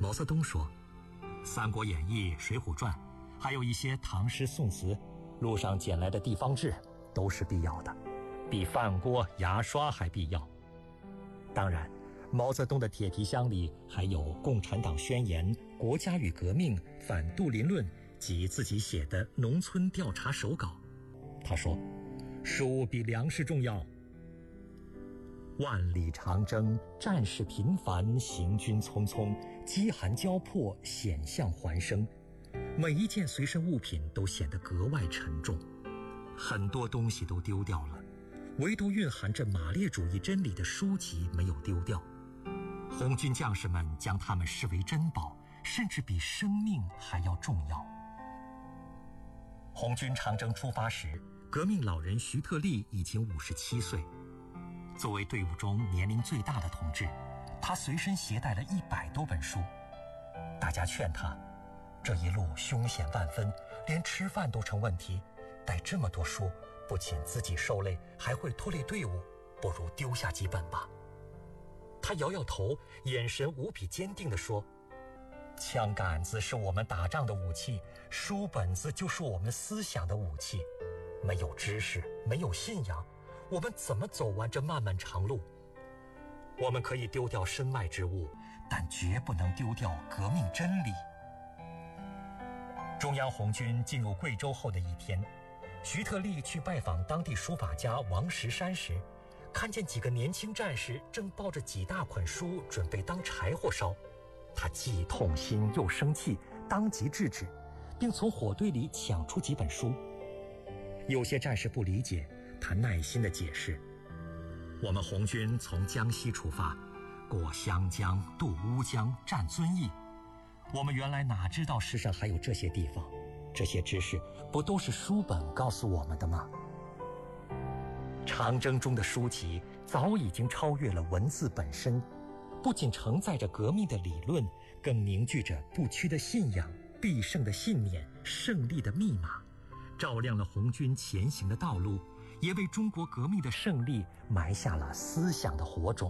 毛泽东说，《三国演义》《水浒传》，还有一些唐诗宋词，路上捡来的地方志，都是必要的，比饭锅牙刷还必要。当然，毛泽东的铁皮箱里还有《共产党宣言》《国家与革命》《反杜林论》及自己写的农村调查手稿。他说，书比粮食重要。万里长征，战事频繁，行军匆匆，饥寒交迫，险象环生，每一件随身物品都显得格外沉重，很多东西都丢掉了，唯独蕴含着马列主义真理的书籍没有丢掉。红军将士们将它们视为珍宝，甚至比生命还要重要。红军长征出发时，革命老人徐特立已经57岁。作为队伍中年龄最大的同志，他随身携带了100多本书。大家劝他，这一路凶险万分，连吃饭都成问题，带这么多书，不仅自己受累，还会拖累队伍，不如丢下几本吧。他摇摇头，眼神无比坚定地说，枪杆子是我们打仗的武器，书本子就是我们思想的武器。没有知识，没有信仰，我们怎么走完这漫漫长路？我们可以丢掉身外之物，但绝不能丢掉革命真理。中央红军进入贵州后的一天，徐特立去拜访当地书法家王石山时，看见几个年轻战士正抱着几大捆书准备当柴火烧。他既痛心又生气，当即制止，并从火堆里抢出几本书。有些战士不理解，他耐心地解释，我们红军从江西出发，过湘江，渡乌江，占遵义，我们原来哪知道世上还有这些地方，这些知识不都是书本告诉我们的吗？长征中的书籍早已经超越了文字本身，不仅承载着革命的理论，更凝聚着不屈的信仰、必胜的信念、胜利的密码，照亮了红军前行的道路，也为中国革命的胜利埋下了思想的火种。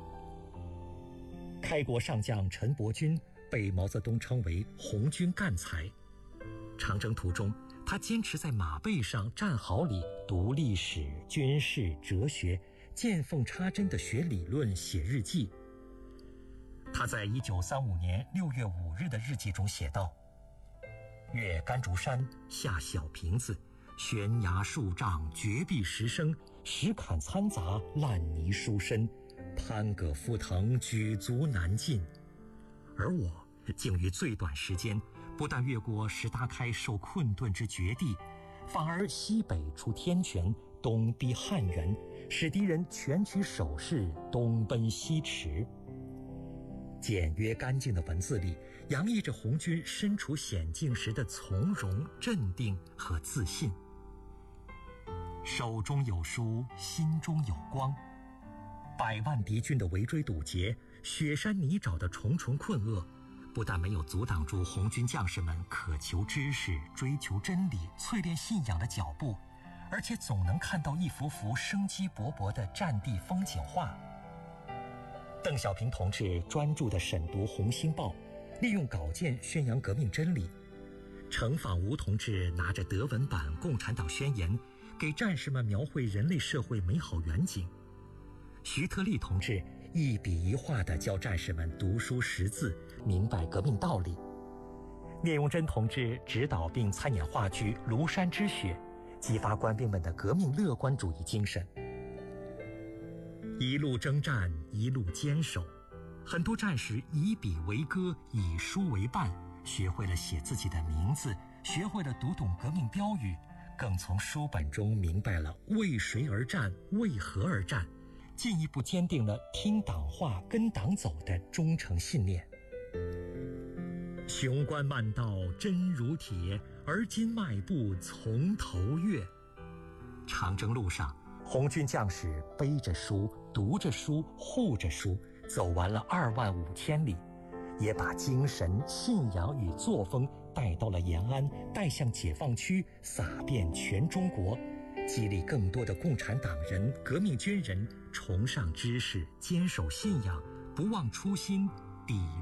开国上将陈伯钧被毛泽东称为红军干才。长征途中，他坚持在马背上战壕里读历史、军事、哲学，见缝插针地学理论、写日记。他在1935年6月5日的日记中写道，越甘竹山，下小坪子，悬崖数丈，绝壁石生，石坎参杂，烂泥疏深，攀葛浮藤，举足难进。而我竟于最短时间，不但越过石达开受困顿之绝地，反而西北出天泉，东逼汉源，使敌人全取守势，东奔西驰。简约干净的文字里洋溢着红军身处险境时的从容、镇定和自信。手中有书，心中有光。100万敌军的围追堵截，雪山泥沼的重重困厄，不但没有阻挡住红军将士们渴求知识、追求真理、淬炼信仰的脚步，而且总能看到一幅幅生机勃勃的战地风景画。邓小平同志专注地审读《红星报》，利用稿件宣扬革命真理。程仿吾同志拿着德文版《共产党宣言》，给战士们描绘人类社会美好远景。徐特立同志一笔一画地教战士们读书识字，明白革命道理。聂荣臻同志指导并参演话剧《庐山之雪》，激发官兵们的革命乐观主义精神。一路征战，一路坚守，很多战士以笔为歌，以书为伴，学会了写自己的名字，学会了读懂革命标语，更从书本中明白了为谁而战，为何而战，进一步坚定了听党话、跟党走的忠诚信念。雄关漫道真如铁，而今迈步从头越。长征路上，红军将士背着书，读着书，护着书，走完了2万5千里，也把精神、信仰与作风带到了延安，带向解放区，洒遍全中国，激励更多的共产党人、革命军人崇尚知识，坚守信仰，不忘初心，砥